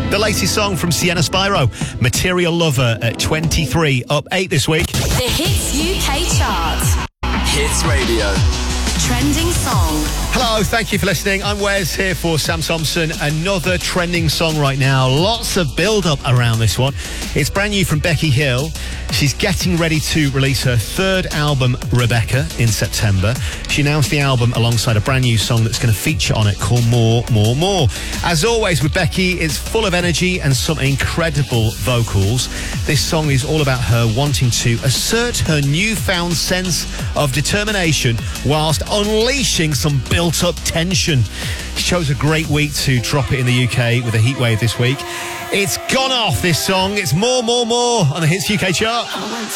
The latest song from Sienna Spyro, Material Lover, at 23, up 8 this week. The Hits UK chart. Hits Radio. Trending song. Hello, thank you for listening. I'm Wes here for Sam Thompson. Another trending song right now. Lots of build-up around this one. It's brand new from Becky Hill. She's getting ready to release her third album, Rebecca, in September. She announced the album alongside a brand new song that's going to feature on it called More, More, More. As always with Becky, it's full of energy and some incredible vocals. This song is all about her wanting to assert her newfound sense of determination whilst unleashing some built-up tension. She chose a great week to drop it in the UK with a heatwave this week. It's gone off, this song. It's More, More, More on the Hits UK chart.